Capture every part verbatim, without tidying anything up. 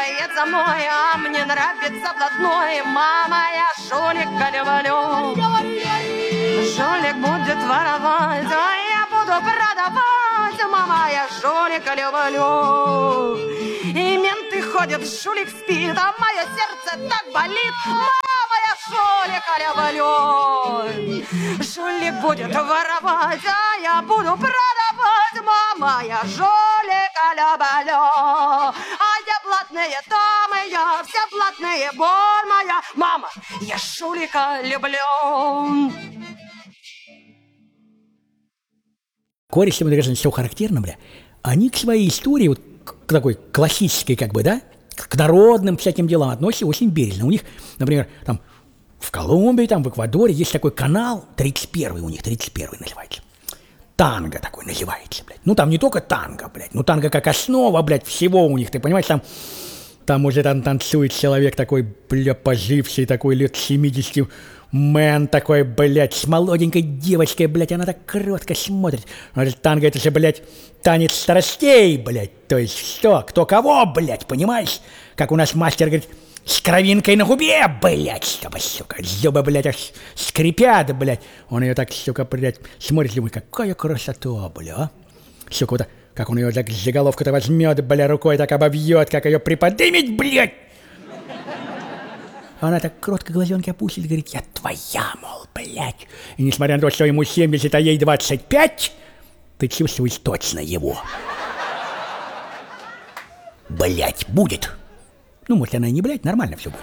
поет за мной, а мне нравится блатной. Мама, я жулика люблю. Жулик будет воровать, а я буду продавать. Мама, я жулика люблю. И менты ходят, жулик спит, а мое сердце так болит. Мама, я жулика люблю. Жулик будет воровать, а я буду продавать. Мама, я жулика люблю. А где блатные дамы, я все блатные, боль моя. Мама, я жулика люблю. Кореши, вот, конечно, все характерно, бля. Они к своей истории, вот к такой классической, как бы, да, к народным всяким делам относятся очень бережно. У них, например, там, в Колумбии, там, в Эквадоре есть такой канал, тридцать первый у них, тридцать первый называется. Танго такой называется, блядь. Ну, там не только танго, блядь, ну, танго как основа, блядь, всего у них, ты понимаешь, там, там уже там танцует человек такой, бля, поживший, такой лет семидесяти, мэн такой, блядь, с молоденькой девочкой, блядь, она так кротко смотрит. Танго, это же, блядь, танец страстей, блядь, то есть что, кто кого, блядь, понимаешь? Как у нас мастер говорит, с кровинкой на губе, блядь, чтобы, сука, зубы, блядь, аж скрипят, блядь. Он ее так, сука, блядь, смотрит, думает, какая красота, бля, сука, вот так, как он ее так за головку-то возьмет, бля, рукой так обовьет, как ее приподнимет, блядь. Она так кротко глазенки опустит и говорит, я твоя, мол, блядь. И несмотря на то, что ему семьдесят, а ей двадцать пять, ты чувствуешь точно его. Блядь, будет. Ну, может, она и не блядь, нормально все будет.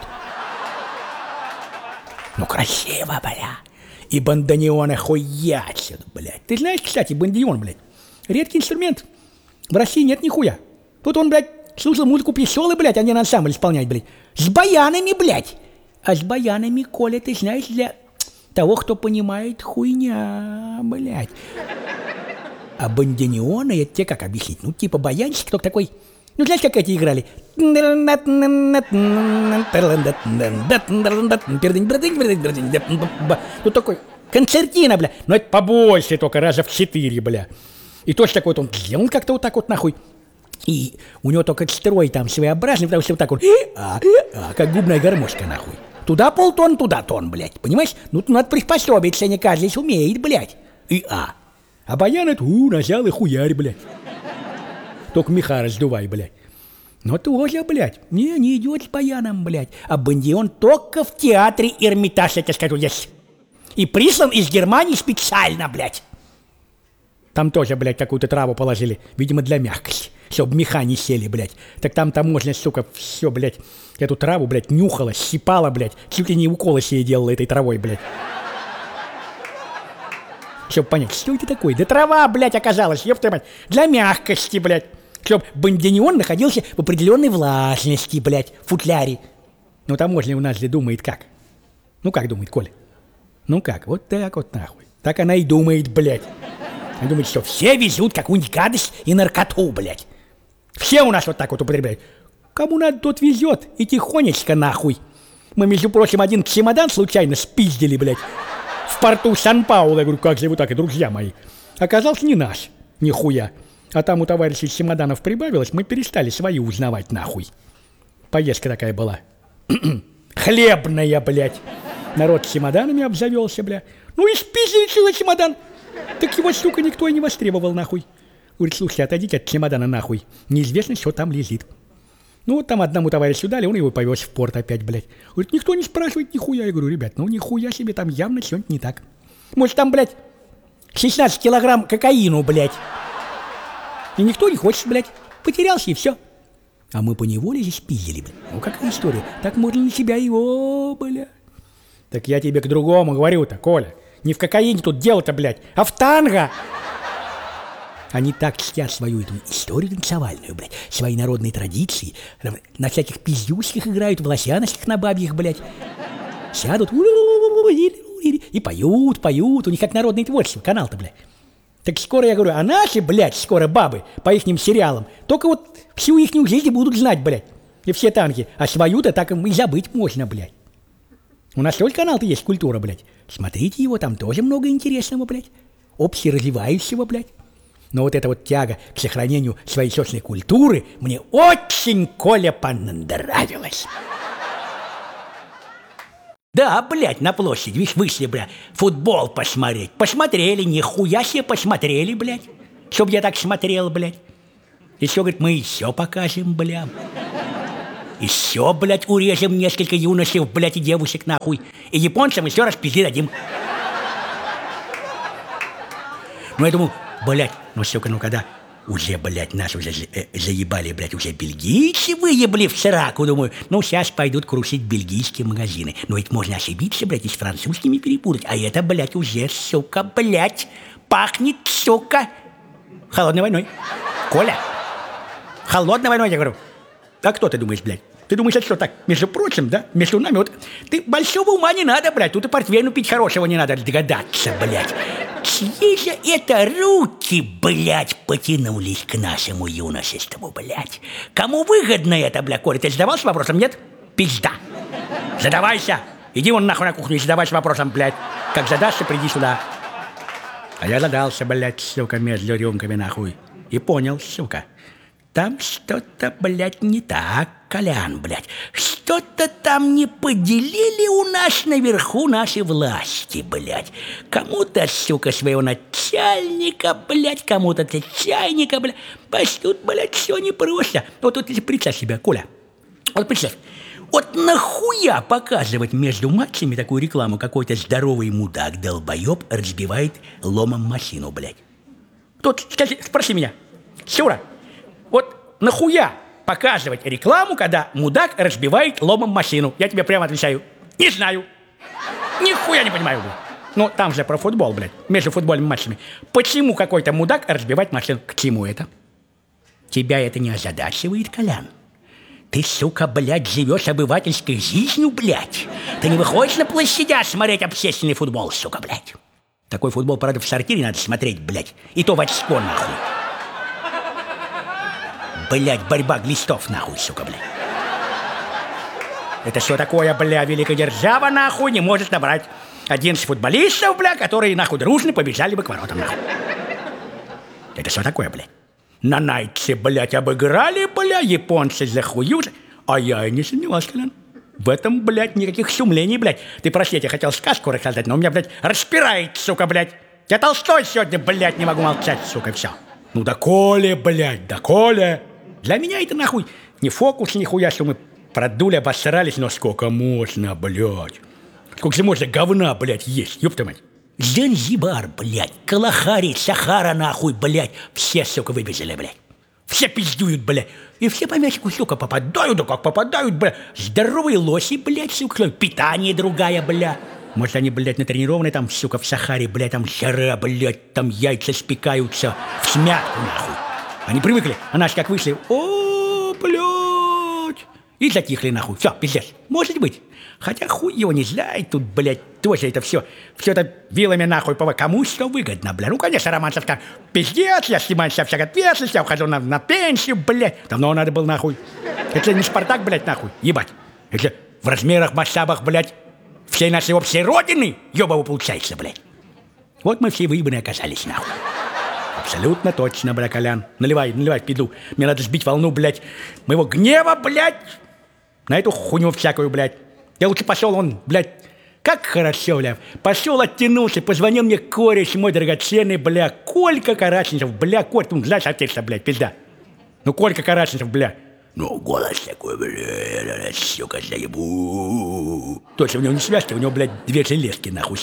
Ну, красиво, бля. И бандонеон охуячит, блядь. Ты знаешь, кстати, бандонеон, блядь, редкий инструмент. В России нет нихуя. Тут он, блядь, слушал музыку пьесолы, блядь, а не на ансамбль исполнять, блядь. С баянами, блядь. А с баянами, Коля, ты знаешь, для того, кто понимает, хуйня, блядь. А бандонеоны, это тебе как объяснить? Ну, типа баянщик, только такой... Ну, знаешь, как эти играли? Тут такой концертина, бля. Но это побольше только, раза в четыре, бля. И точно такой вот он сделал как-то вот так вот, нахуй. И у него только строй там своеобразный, потому что вот так вот, а, а, как губная гармошка, нахуй. Туда полтон, туда тон, блядь, понимаешь? Ну, надо приспособиться, не каждый умеет, блядь. И а. А баян это, у, нажал и хуярь, блядь. Только меха раздувай, блядь. Но тоже, блядь, не, не идет с баяном, блядь. А бандион только в театре Эрмитаж, я тебе скажу, есть. И прислан из Германии специально, блядь. Там тоже, блядь, какую-то траву положили, видимо, для мягкости. Чтоб меха не сели, блядь. Так там таможня, сука, все, блядь, эту траву, блядь, нюхала, щипала, блядь. Чуть ли не уколы себе делала этой травой, блядь. Чтоб понять, что это такое? Да трава, блядь, оказалась, ёпта мать, для мягкости, блядь. Чтоб бандонеон находился в определенной влажности, блядь, в футляре. Ну, таможня у нас же думает как? Ну, как думает, Коля? Ну, как? Вот так вот, нахуй. Так она и думает, блядь. Она думает, что все везут какую-нибудь гадость и наркоту, блядь. Все у нас вот так вот употребляют. Кому надо, тот везет. И тихонечко, нахуй. Мы, между прочим, один чемодан случайно спиздили, блядь, в порту Сан-Пауло. Я говорю, как же вы так, и друзья мои. Оказался не наш, нихуя. А там у товарищей чемоданов прибавилось, мы перестали свои узнавать, нахуй. Поездка такая была. Хлебная, блядь. Народ чемоданами обзавелся, бля. Ну и спиздили целый чемодан. Так его, сука, никто и не востребовал, нахуй. Говорит, слушайте, отойдите от чемодана, нахуй. Неизвестно, что там лежит. Ну, вот там одному товарищу дали, он его повез в порт опять, блядь. Говорит, никто не спрашивает нихуя. Я говорю, ребят, ну нихуя себе, там явно что-нибудь не так. Может, там, блядь, шестнадцать килограмм кокаину, блядь. И никто не хочет, блядь. Потерялся и все. А мы поневоле здесь спиздили, блядь. Ну, какая история. Так можно на себя его, блядь. Так я тебе к другому говорю-то, Коля. Не в кокаине тут дело-то, блядь, а в танго. Они так чтят свою эту историю танцевальную, блядь, свои народные традиции. На всяких пиздюшках играют, в лосяночках на бабьих, блядь. Сядут и поют, поют. У них как народное творчество, канал-то, блядь. Так скоро, я говорю, а наши, блядь, скоро бабы по ихним сериалам только вот всю ихнюю жизнь будут знать, блядь. И все танки. А свою-то так и забыть можно, блядь. У нас тоже канал-то есть, культура, блядь. Смотрите его, там тоже много интересного, блядь. Общеразвивающего, блядь. Но вот эта вот тяга к сохранению своей собственной культуры мне очень, Коля, понравилась. Да, блядь, на площади, видишь, вышли, бля, футбол посмотреть. Посмотрели, нихуя себе посмотрели, блядь. Чтоб я так смотрел, блядь. Еще, говорит, мы еще покажем, бля. Еще, блядь, урежем несколько юношей, блядь, и девушек, нахуй. И японцам еще раз пизды дадим. Ну, я думаю, блядь, ну, сука, ну, когда уже, блядь, нас уже э, заебали, блядь, уже бельгийцы выебли в сраку, думаю, ну, сейчас пойдут крушить бельгийские магазины. Но ведь можно ошибиться, блядь, и с французскими перепутать. А это, блядь, уже, сука, блядь, пахнет, сука, холодной войной. Коля, холодной войной, я говорю. А кто ты думаешь, блядь? Ты думаешь, это что так, между прочим, да? Между нами, вот, ты большого ума не надо, блядь, тут и портвейну пить хорошего не надо, догадаться, блядь. Чьи же это руки, блядь, потянулись к нашему юношеству, блядь? Кому выгодно это, блядь, Коля? Ты задавался вопросом, нет? Пизда. Задавайся. Иди вон нахуй на кухню и задавайся вопросом, блядь. Как задашься, приди сюда. А я задался, блядь, сука, между рюмками, нахуй. И понял, сука. Там что-то, блядь, не так, Колян, блядь. Что-то там не поделили у нас наверху наши власти, блядь. Кому-то, сука, своего начальника, блядь, кому-то чайника, блядь. Пойдут, блядь, все непросто. Вот тут представь себя, Коля. Вот представь. Вот нахуя показывать между матчами такую рекламу? Какой-то здоровый мудак, долбоеб, разбивает ломом машину, блядь. Тут, скажи, спроси меня. Сюра. Вот нахуя показывать рекламу, когда мудак разбивает ломом машину? Я тебе прямо отвечаю. Не знаю. Нихуя не понимаю, блядь. Ну, там же про футбол, блядь. Между футбольными матчами. Почему какой-то мудак разбивает машину? К чему это? Тебя это не озадачивает, Колян? Ты, сука, блядь, живешь обывательской жизнью, блядь. Ты не выходишь на площадях смотреть общественный футбол, сука, блядь. Такой футбол, правда, в сортире надо смотреть, блядь. И то в очко, нахуй. Блядь, борьба глистов, нахуй, сука, блядь. Это что такое, бля, великая держава, нахуй, не может набрать одиннадцать футболистов, бля, которые, нахуй, дружно побежали бы к воротам, нахуй. Это что такое, блядь? На Найтсе, блядь, обыграли, бля, японцы захуют. А я и не сомневался, Колян. В этом, блядь, никаких сумлений, блядь. Ты, прости, я хотел сказку рассказать, но у меня, блядь, распирает, сука, блядь. Я Толстой сегодня, блядь, не могу молчать, сука, все. Ну да Коля, блядь, да Коля. Для меня это, нахуй, не фокус, нихуя, что мы продули, обосрались, но сколько можно, блядь. Сколько же можно говна, блядь, есть, ёпта мать. Занзибар, блядь, Калахари, Сахара, нахуй, блядь, все, сука, выбежали, блядь. Все пиздуют, блядь. И все по мячику, сука, попадают, да как попадают, блядь. Здоровые лоси, блядь, сука, питание другая, блядь. Может, они, блядь, натренированные там, сука, в Сахаре, блядь, там жара, блядь, там яйца спекаются в смятку, нахуй. Они привыкли, а наши как вышли, о, блядь, и затихли, нахуй. Все, пиздец, может быть. Хотя хуй его не знает, тут, блядь, тоже это все, все это вилами, нахуй, по кому что выгодно, блядь. Ну, конечно, Романцев сказал, пиздец, я снимаюсь со всякой ответственности, я ухожу на, на пенсию, блядь. Давно надо было, нахуй. Это не Спартак, блядь, нахуй, ебать. Это в размерах, масштабах, блядь, всей нашей общей родины, ебаво получается, блядь. Вот мы все выебаны оказались, нахуй. Абсолютно точно, бля, Колян. Наливай, наливай, пиду. Мне надо сбить волну, блядь, моего гнева, блядь, на эту хуйню всякую, блядь. Я лучше пошел, он, блядь, как хорошо, бля. Пошел, оттянулся, позвонил мне кореш мой драгоценный, бля, Колька Караченцев, бля, Коль, ну, знаешь, отец-то, блядь, пизда. Ну, Колька Караченцев, бля. Ну, голос такой, бля, сука, заебу. Точно, у него не связки, у него, блядь, две железки, нахуй,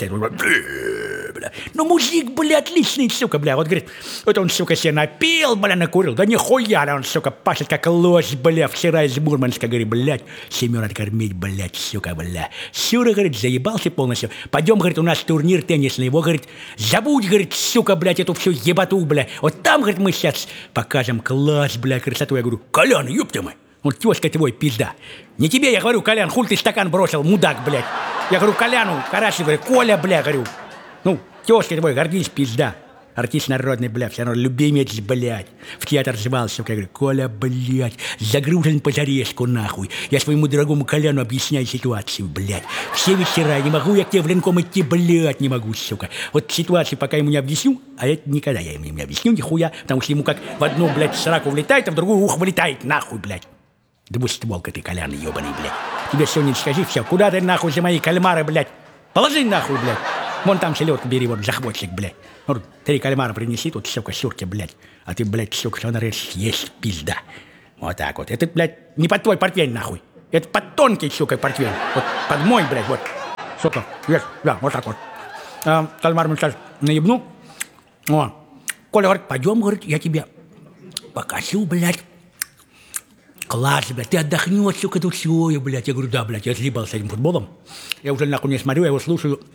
бля. Ну, мужик, бля, отличный, сука, бля. Вот, говорит, вот он, сука, себе напил, бля, накурил. Да нихуя, он, сука, пашет, как лось, бля, вчера из Мурманска, говорит, блядь, семью надо кормить, блядь, сука, бля. Сюра, говорит, заебался полностью. Пойдем, говорит, у нас турнир теннисный. Его, говорит, забудь, говорит, сука, блядь, эту всю ебату, бля. Вот там, говорит, мы сейчас покажем класс, бля, красоту. Я говорю, Колян, ёпта мой. Он тёзка твой, пизда. Не тебе, я говорю, Колян, хуй ты стакан бросил, мудак, блядь. Я говорю, Коляну, Карачи, говорю, Коля, бля, говорю. Ну, тёзка твой, гордись, пизда. артист народный, блядь, все равно любимец, блядь. В театр звался, сука, я говорю, Коля, блядь, загружен по зарезку, нахуй. Я своему дорогому Коляну объясняю ситуацию, блядь. Все вечера, не могу я к тебе в ренком идти, блядь, не могу, сука. Вот ситуацию пока ему не объясню, а это никогда я ему не объясню, нихуя, потому что ему как в одну, блядь, сраку влетает, а в другую ух вылетает, нахуй, блядь. Двустволка ты, Колян, ебаный, блядь. Тебе сегодня скажи, все, куда ты, нахуй, за мои кальмары, блядь? Положи, нахуй, блядь. Вон там селедку бери, вот, за хвостик, блядь. Вот три кальмара принеси, тут, сука, сюрки, блядь. А ты, блядь, сука, что на есть пизда. Вот так вот. Это, блядь, не под твой портфель, нахуй. Это под тонкий, сука, портфель. Вот под мой, блядь, вот. Сука, есть, да, вот так вот. А, кальмар мы сейчас наебну. О, Коля говорит, пойдем, говорит, я тебе покажу, блядь. Класс, блядь, ты отдохнешь, сука, тут все, блядь. Я говорю, да, блядь, я съебал с этим футболом. Я уже нахуй не смотрю, я его слушаю.